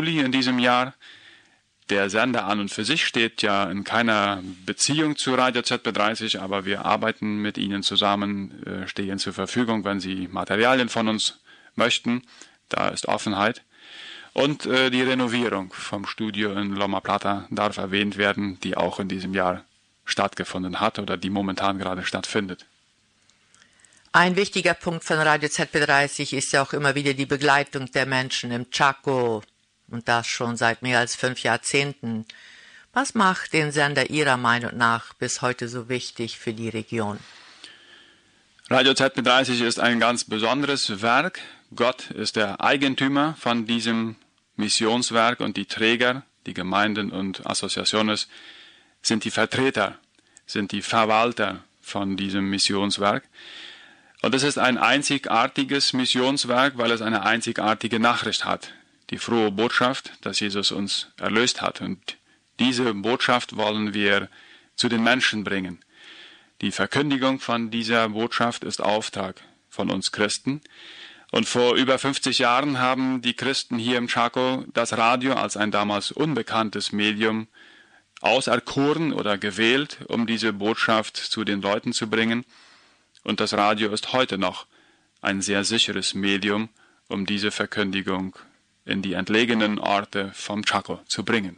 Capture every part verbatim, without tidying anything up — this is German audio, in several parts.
Juli in diesem Jahr. Der Sender an und für sich steht ja in keiner Beziehung zu Radio Z B dreißig, aber wir arbeiten mit Ihnen zusammen, äh, stehen zur Verfügung, wenn Sie Materialien von uns möchten. Da ist Offenheit. Und äh, die Renovierung vom Studio in Loma Plata darf erwähnt werden, die auch in diesem Jahr stattgefunden hat oder die momentan gerade stattfindet. Ein wichtiger Punkt von Radio Z B dreißig ist ja auch immer wieder die Begleitung der Menschen im Chaco. Und das schon seit mehr als fünf Jahrzehnten. Was macht den Sender Ihrer Meinung nach bis heute so wichtig für die Region? Radio Z B dreißig ist ein ganz besonderes Werk. Gott ist der Eigentümer von diesem Missionswerk und die Träger, die Gemeinden und Assoziaciones, sind die Vertreter, sind die Verwalter von diesem Missionswerk. Und es ist ein einzigartiges Missionswerk, weil es eine einzigartige Nachricht hat. Die frohe Botschaft, dass Jesus uns erlöst hat. Und diese Botschaft wollen wir zu den Menschen bringen. Die Verkündigung von dieser Botschaft ist Auftrag von uns Christen. Und vor über fünfzig Jahren haben die Christen hier im Chaco das Radio als ein damals unbekanntes Medium auserkoren oder gewählt, um diese Botschaft zu den Leuten zu bringen. Und das Radio ist heute noch ein sehr sicheres Medium, um diese Verkündigung in die entlegenen Orte vom Chaco zu bringen.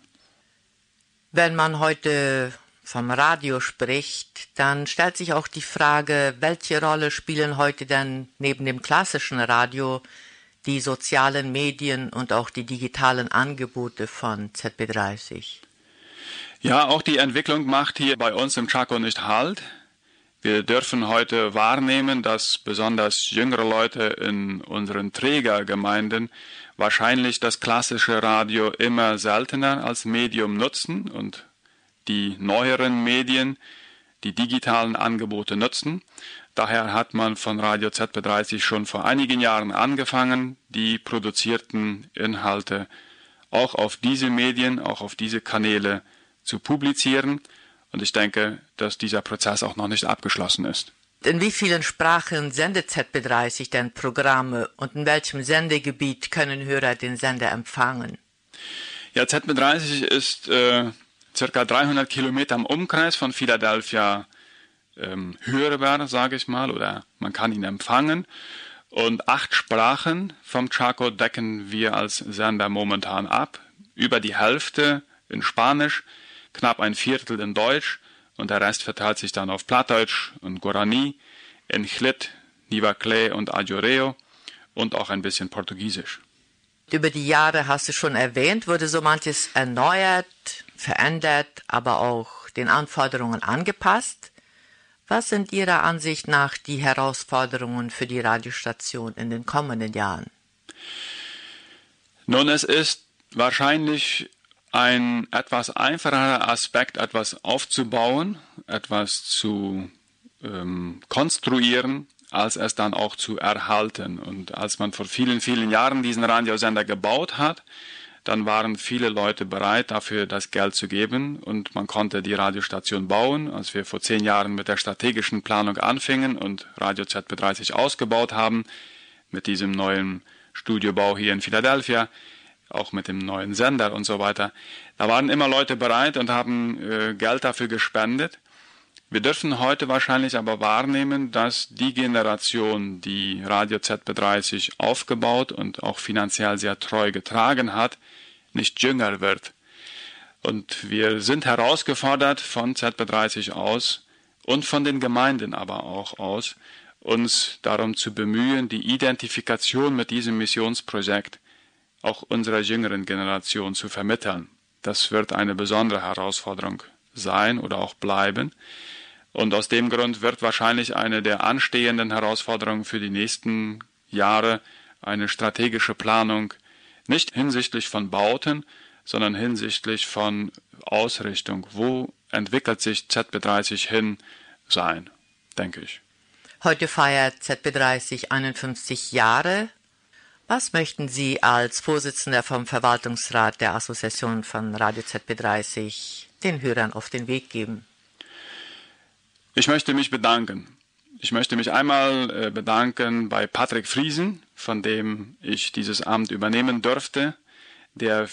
Wenn man heute vom Radio spricht, dann stellt sich auch die Frage, welche Rolle spielen heute denn neben dem klassischen Radio die sozialen Medien und auch die digitalen Angebote von Z B dreißig? Ja, auch die Entwicklung macht hier bei uns im Chaco nicht Halt. Wir dürfen heute wahrnehmen, dass besonders jüngere Leute in unseren Trägergemeinden wahrscheinlich das klassische Radio immer seltener als Medium nutzen und die neueren Medien, die digitalen Angebote nutzen. Daher hat man von Radio Z B dreißig schon vor einigen Jahren angefangen, die produzierten Inhalte auch auf diese Medien, auch auf diese Kanäle zu publizieren. Und ich denke, dass dieser Prozess auch noch nicht abgeschlossen ist. In wie vielen Sprachen sendet Z B dreißig denn Programme und in welchem Sendegebiet können Hörer den Sender empfangen? Ja, Z B dreißig ist äh, circa dreihundert Kilometer im Umkreis von Philadelphia ähm, hörbar, sage ich mal, oder man kann ihn empfangen. Und acht Sprachen vom Chaco decken wir als Sender momentan ab. Über die Hälfte in Spanisch, knapp ein Viertel in Deutsch und der Rest verteilt sich dann auf Plattdeutsch und Guarani, Enchlit, Nivaclé und Ayoreo und auch ein bisschen Portugiesisch. Über die Jahre, hast du schon erwähnt, wurde so manches erneuert, verändert, aber auch den Anforderungen angepasst. Was sind Ihrer Ansicht nach die Herausforderungen für die Radiostation in den kommenden Jahren? Nun, es ist wahrscheinlich ein etwas einfacherer Aspekt, etwas aufzubauen, etwas zu ähm, konstruieren, als es dann auch zu erhalten. Und als man vor vielen, vielen Jahren diesen Radiosender gebaut hat, dann waren viele Leute bereit, dafür das Geld zu geben und man konnte die Radiostation bauen. Als wir vor zehn Jahren mit der strategischen Planung anfingen und Radio Z B dreißig ausgebaut haben, mit diesem neuen Studiobau hier in Philadelphia, auch mit dem neuen Sender und so weiter. Da waren immer Leute bereit und haben äh, Geld dafür gespendet. Wir dürfen heute wahrscheinlich aber wahrnehmen, dass die Generation, die Radio Z B dreißig aufgebaut und auch finanziell sehr treu getragen hat, nicht jünger wird. Und wir sind herausgefordert von Z B dreißig aus und von den Gemeinden aber auch aus, uns darum zu bemühen, die Identifikation mit diesem Missionsprojekt auch unserer jüngeren Generation zu vermitteln. Das wird eine besondere Herausforderung sein oder auch bleiben. Und aus dem Grund wird wahrscheinlich eine der anstehenden Herausforderungen für die nächsten Jahre eine strategische Planung, nicht hinsichtlich von Bauten, sondern hinsichtlich von Ausrichtung. Wo entwickelt sich Z B dreißig hin sein, denke ich. Heute feiert Z B dreißig einundfünfzig Jahre. Was möchten Sie als Vorsitzender vom Verwaltungsrat der Assoziation von Radio Z B dreißig den Hörern auf den Weg geben? Ich möchte mich bedanken. Ich möchte mich einmal bedanken bei Patrick Friesen, von dem ich dieses Amt übernehmen durfte, der